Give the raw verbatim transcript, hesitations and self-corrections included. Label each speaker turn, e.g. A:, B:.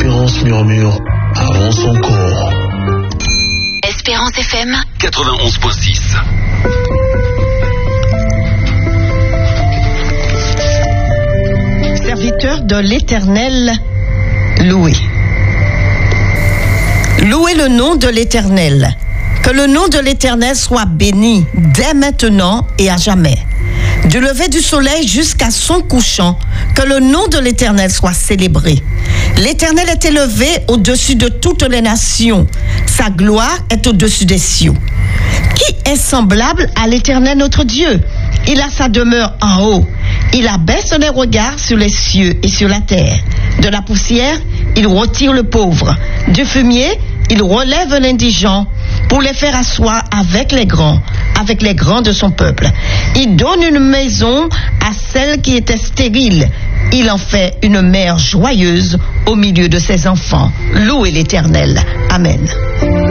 A: Espérance murmure avant son corps.
B: Espérance F M
C: quatre-vingt-onze virgule six.
D: Serviteur de l'Éternel, loué. Louez le nom de l'Éternel. Que le nom de l'Éternel soit béni dès maintenant et à jamais. Du lever du soleil jusqu'à son couchant, que le nom de l'Éternel soit célébré. L'Éternel est élevé au-dessus de toutes les nations. Sa gloire est au-dessus des cieux. Qui est semblable à l'Éternel notre Dieu? Il a sa demeure en haut. Il abaisse les regards sur les cieux et sur la terre. De la poussière, il retire le pauvre. Du fumier, il relève l'indigent pour les faire asseoir avec les grands, avec les grands de son peuple. Il donne une maison à celle qui était stérile. Il en fait une mère joyeuse au milieu de ses enfants. Louez l'Éternel. Amen.